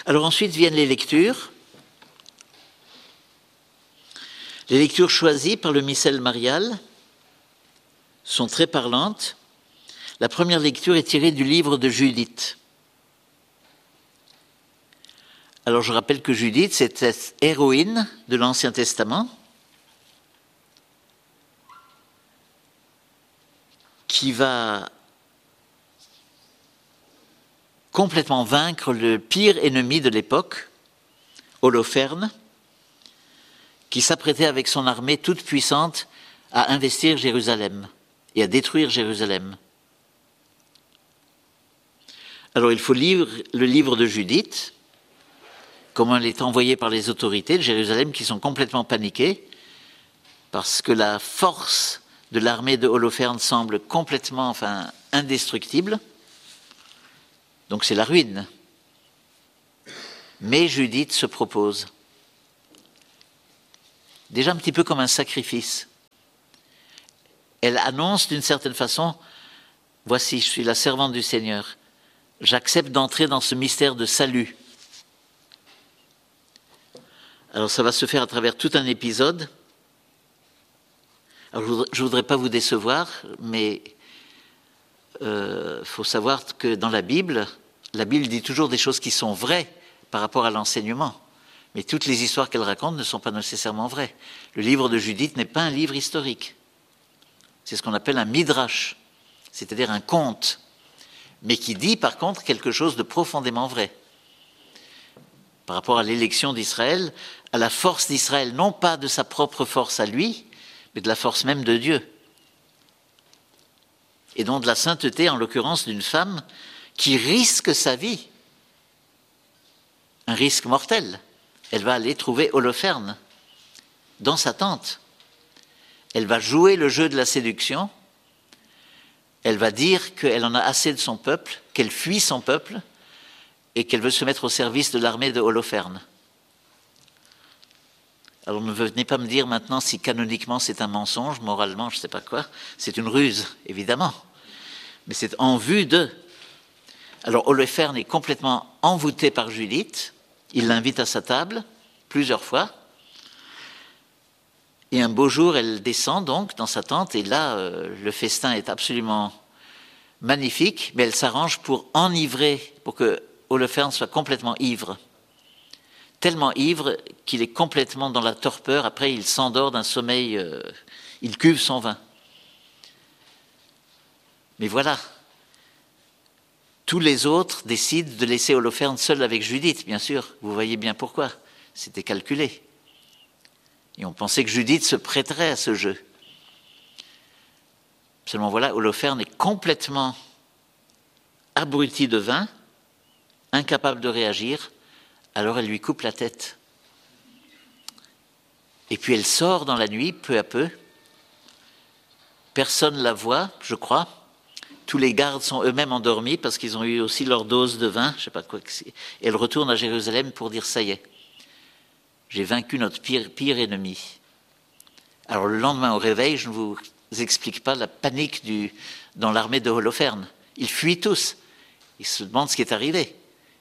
Alors ensuite viennent les lectures. Les lectures choisies par le missel marial sont très parlantes. La première lecture est tirée du livre de Judith. Alors je rappelle que Judith, c'est cette héroïne de l'Ancien Testament qui va complètement vaincre le pire ennemi de l'époque, Holoferne, qui s'apprêtait avec son armée toute puissante à investir Jérusalem et à détruire Jérusalem. Alors il faut lire le livre de Judith, comment elle est envoyée par les autorités de Jérusalem qui sont complètement paniquées parce que la force de l'armée de Holoferne semble complètement, indestructible. Donc c'est la ruine. Mais Judith se propose. Déjà un petit peu comme un sacrifice. Elle annonce d'une certaine façon, « Voici, je suis la servante du Seigneur. J'accepte d'entrer dans ce mystère de salut. » Alors ça va se faire à travers tout un épisode. Alors, je ne voudrais pas vous décevoir, mais faut savoir que dans la Bible dit toujours des choses qui sont vraies par rapport à l'enseignement. Mais toutes les histoires qu'elle raconte ne sont pas nécessairement vraies. Le livre de Judith n'est pas un livre historique. C'est ce qu'on appelle un midrash, c'est-à-dire un conte, mais qui dit par contre quelque chose de profondément vrai. Par rapport à l'élection d'Israël, à la force d'Israël, non pas de sa propre force à lui, mais de la force même de Dieu. Et donc de la sainteté, en l'occurrence d'une femme qui risque sa vie. Un risque mortel. Elle va aller trouver Holoferne dans sa tente. Elle va jouer le jeu de la séduction. Elle va dire qu'elle en a assez de son peuple, qu'elle fuit son peuple et qu'elle veut se mettre au service de l'armée de Holoferne. Alors ne venez pas me dire maintenant si canoniquement c'est un mensonge, moralement je ne sais pas quoi. C'est une ruse, évidemment. Mais c'est en vue de... Alors Holoferne est complètement envoûté par Judith. Il l'invite à sa table plusieurs fois. Et un beau jour, elle descend donc dans sa tente. Et là, le festin est absolument magnifique. Mais elle s'arrange pour enivrer, pour que Holoferne soit complètement ivre. Tellement ivre qu'il est complètement dans la torpeur. Après, il s'endort d'un sommeil, il cuve son vin. Mais voilà, tous les autres décident de laisser Holoferne seul avec Judith, bien sûr. Vous voyez bien pourquoi. C'était calculé. Et on pensait que Judith se prêterait à ce jeu. Seulement voilà, Holoferne est complètement abruti de vin, incapable de réagir. Alors elle lui coupe la tête. Et puis elle sort dans la nuit, peu à peu. Personne ne la voit, je crois. Tous les gardes sont eux-mêmes endormis parce qu'ils ont eu aussi leur dose de vin, je ne sais pas quoi. Et elle retourne à Jérusalem pour dire « ça y est, j'ai vaincu notre pire ennemi ». Alors le lendemain au réveil, je ne vous explique pas la panique dans l'armée de Holoferne. Ils fuient tous. Ils se demandent ce qui est arrivé.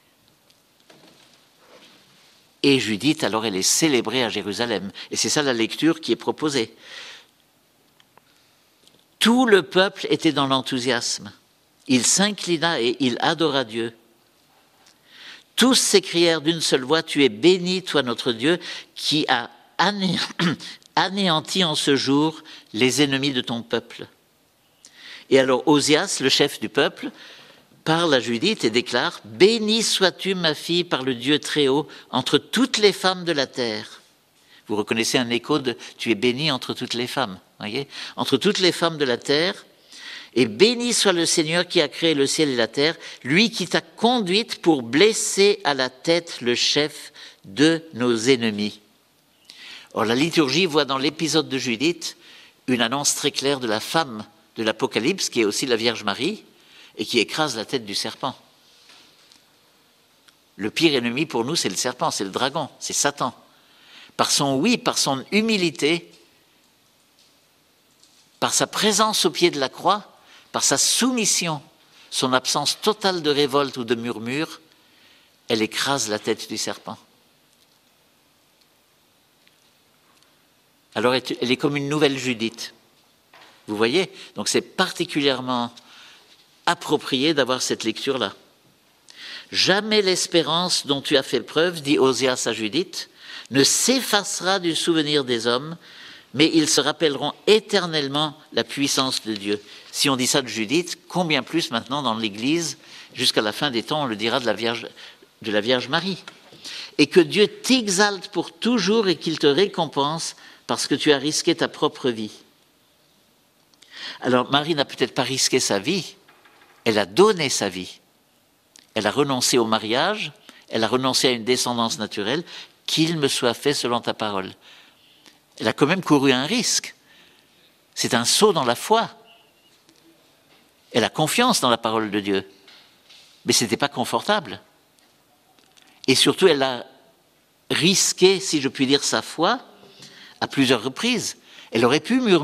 Et Judith, alors, elle est célébrée à Jérusalem. Et c'est ça la lecture qui est proposée. Tout le peuple était dans l'enthousiasme. Il s'inclina et il adora Dieu. Tous s'écrièrent d'une seule voix, « Tu es béni, toi notre Dieu, qui a anéanti en ce jour les ennemis de ton peuple. » Et alors Osias, le chef du peuple, parle à Judith et déclare « Bénie sois-tu, ma fille, par le Dieu Très-Haut, entre toutes les femmes de la terre. » Vous reconnaissez un écho de « Tu es bénie entre toutes les femmes. » Voyez, entre toutes les femmes de la terre. Et béni soit le Seigneur qui a créé le ciel et la terre, lui qui t'a conduite pour blesser à la tête le chef de nos ennemis. Or, la liturgie voit dans l'épisode de Judith une annonce très claire de la femme de l'Apocalypse, qui est aussi la Vierge Marie, et qui écrase la tête du serpent. Le pire ennemi pour nous, c'est le serpent, c'est le dragon, c'est Satan. Par son oui, par son humilité, par sa présence au pied de la croix, par sa soumission, son absence totale de révolte ou de murmure, elle écrase la tête du serpent. Alors elle est comme une nouvelle Judith. Vous voyez? Donc c'est particulièrement approprié d'avoir cette lecture-là. Jamais l'espérance dont tu as fait preuve, dit Ozias à Judith, ne s'effacera du souvenir des hommes, mais ils se rappelleront éternellement la puissance de Dieu. Si on dit ça de Judith, combien plus maintenant dans l'Église, jusqu'à la fin des temps, on le dira de la Vierge Marie. Et que Dieu t'exalte pour toujours et qu'il te récompense parce que tu as risqué ta propre vie. Alors Marie n'a peut-être pas risqué sa vie, elle a donné sa vie. Elle a renoncé au mariage, elle a renoncé à une descendance naturelle, qu'il me soit fait selon ta parole. Elle a quand même couru un risque. C'est un saut dans la foi. Elle a confiance dans la parole de Dieu. Mais ce n'était pas confortable. Et surtout, elle a risqué, si je puis dire, sa foi à plusieurs reprises. Elle aurait pu murmurer